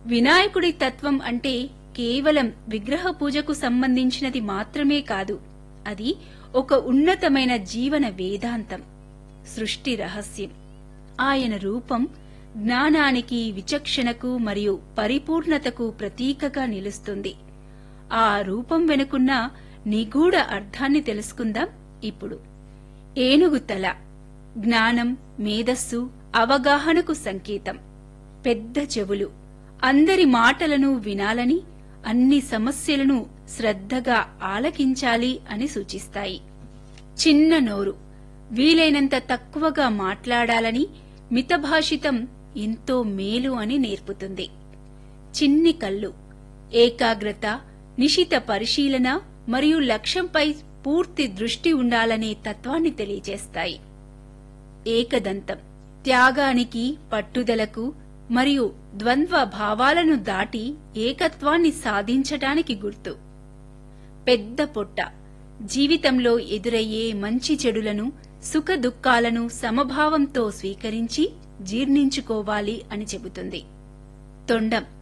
వినాయకుడి తత్వం అంటే కేవలం విగ్రహ పూజకు సంబంధించినది మాత్రమే కాదు, అది ఒక ఉన్నతమైన జీవన వేదాంతం, సృష్టి రహస్యం. ఆయన రూపం జ్ఞానానికి, విచక్షణకు మరియు పరిపూర్ణతకు ప్రతీకగా నిలుస్తుంది. ఆ రూపం వెనుకున్న నిగూఢ అర్థాన్ని తెలుసుకుందాం ఇప్పుడు. ఏనుగు తల జ్ఞానం, మేధస్సు, అవగాహనకు సంకేతం. పెద్ద చెవులు అందరి మాటలను వినాలని, అన్ని సమస్యలను శ్రద్ధగా ఆలకించాలి అని సూచిస్తాయి. చిన్న నోరు వీలైనంత తక్కువగా మాట్లాడాలని, మితభాషితం ఎంతో మేలు అని నేర్పుతుంది. చిన్ని కళ్ళు ఏకాగ్రత, నిశిత పరిశీలన మరియు లక్ష్యంపై పూర్తి దృష్టి ఉండాలనే తత్వాన్ని తెలియజేస్తాయి. ఏకదంతం త్యాగానికి, పట్టుదలకు మరియు ద్వంద్వ భావాలను దాటి ఏకత్వాన్ని సాధించటానికి గుర్తు. పెద్ద పొట్ట జీవితంలో ఎదురయ్యే మంచి చెడులను, సుఖ దుఃఖాలను సమభావంతో స్వీకరించి జీర్ణించుకోవాలి అని చెబుతుంది. తొండం